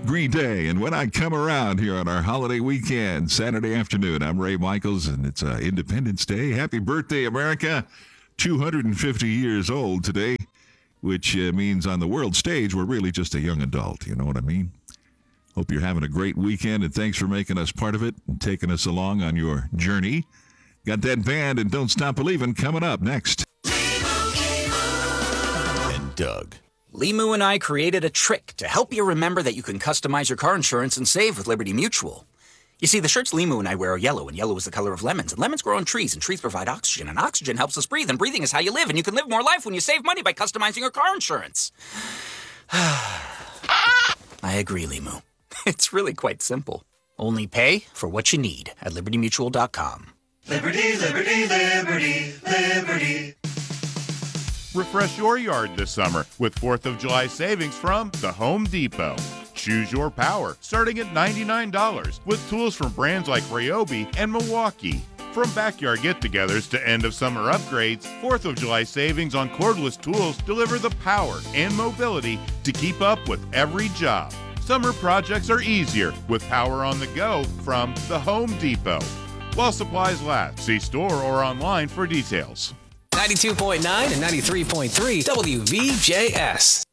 Green Day. And when I come around here on our holiday weekend, Saturday afternoon, I'm Ray Michaels, and it's Independence Day. Happy birthday, America. 250 years old today, which means on the world stage, we're really just a young adult. You know what I mean? Hope you're having a great weekend, and thanks for making us part of it and taking us along on your journey. Got that band and Don't Stop Believin' coming up next. And Doug. Limu and I created a trick to help you remember that you can customize your car insurance and save with Liberty Mutual. You see, the shirts Limu and I wear are yellow, and yellow is the color of lemons. And lemons grow on trees, and trees provide oxygen. And oxygen helps us breathe, and breathing is how you live. And you can live more life when you save money by customizing your car insurance. I agree, Limu. It's really quite simple. Only pay for what you need at LibertyMutual.com. Liberty, liberty, liberty, liberty. Refresh your yard this summer with 4th of July savings from the Home Depot. Choose your power, starting at $99, with tools from brands like Ryobi and Milwaukee. From backyard get-togethers to end-of-summer upgrades, 4th of July savings on cordless tools deliver the power and mobility to keep up with every job. Summer projects are easier with power on the go from the Home Depot. While supplies last, see store or online for details. 92.9 and 93.3 WVJS.